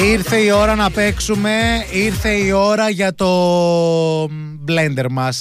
Ήρθε η ώρα να παίξουμε. Ήρθε η ώρα για το blender μας.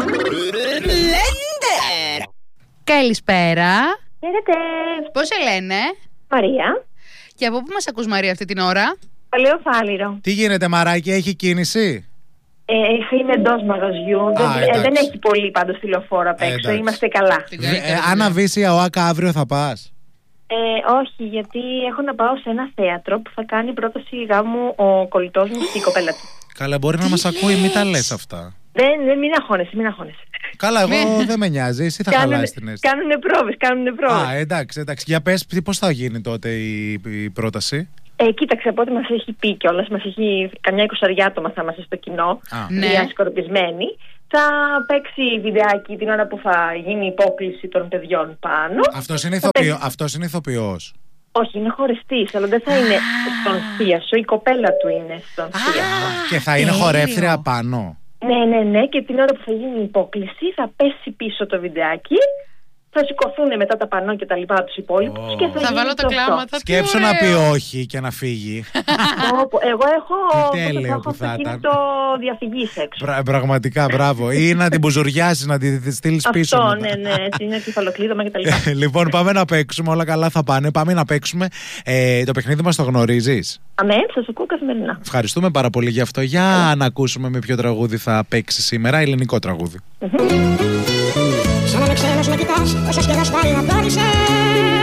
Blender. Καλησπέρα. Χαίρετε. Πώς σε λένε? Μαρία. Και από πού μας ακούς, Μαρία, αυτή την ώρα? Παλαιοφάλιρο. Τι γίνεται, μαράκι, έχει κίνηση? Είναι εντός μαγαζιού. Δεν έχει πολύ πάντως τηλεοφόρο απ' έξω. Είμαστε καλά. Αν αβήσει η ΑΟΑΚΑ αύριο θα πας? Όχι, γιατί έχω να πάω σε ένα θέατρο που θα κάνει πρόταση γάμου ο κολλητός μου στη κοπέλα του. Καλά, μπορεί να μας ακούει, μην τα λες αυτά. Μην αγχώνεσαι. Καλά, εγώ δεν με νοιάζει, εσύ θα χαλάσεις την αίσθηση. Κάνουνε πρόβες. Εντάξει. Για πες, πώς θα γίνει τότε η πρόταση? Κοίταξε, από ό,τι μας έχει πει κιόλας, μας έχει καμιά 20 άτομα θα είμαστε στο κοινό, διασκορπισμένοι. Θα παίξει βιντεάκι την ώρα που θα γίνει η υπόκληση των παιδιών πάνω. Αυτός είναι ηθοποιός? Όχι, είναι χορευτής, αλλά δεν θα είναι στον θίασο, η κοπέλα του είναι στον θίασο. Και θα είναι χορεύτρια πάνω? Ναι, και την ώρα που θα γίνει η υπόκληση θα πέσει πίσω το βιντεάκι. Θα σηκωθούν μετά τα πανό και τα λοιπά τους υπόλοιπους και θα βάλω τα κλάματα. Σκέψου να πει όχι και να φύγει. Εγώ έχω αυτοκίνητο διαφυγής έξω. Πραγματικά, μπράβο. Ή να την μπουζουριάσεις, να τη στείλεις πίσω. Αυτό, ναι, είναι κεφαλοκλείδωμα και τα λοιπά. Λοιπόν, πάμε να παίξουμε, όλα καλά θα πάνε. Πάμε να παίξουμε. Το παιχνίδι μας το γνωρίζεις? Αμέ, σας ακούω καθημερινά. Ευχαριστούμε πάρα πολύ γι' αυτό. Για να ακούσουμε με ποιο τραγούδι θα παίξει σήμερα. Ελληνικό τραγούδι. Σαν να με ξένος με κοιτάς, όσο σκέδας πάλι να πλώρησες.